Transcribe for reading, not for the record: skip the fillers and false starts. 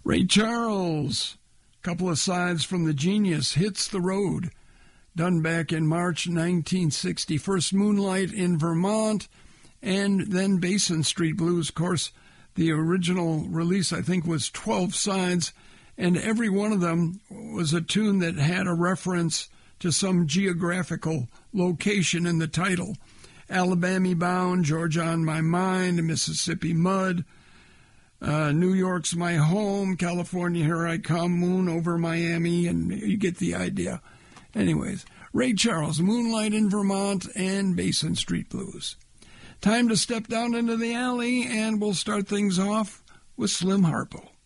Ray Charles, couple of sides from the Genius, Hits the Road, done back in March 1960. First Moonlight in Vermont, and then Basin Street Blues. Of course, the original release, I think, was 12 sides, and every one of them was a tune that had a reference to some geographical location in the title. Alabama Bound, Georgia on My Mind, Mississippi Mud, New York's My Home, California Here I Come, Moon Over Miami, and you get the idea. Anyways, Ray Charles, Moonlight in Vermont, and Basin Street Blues. Time to step down into the alley, and we'll start things off with Slim Harpo.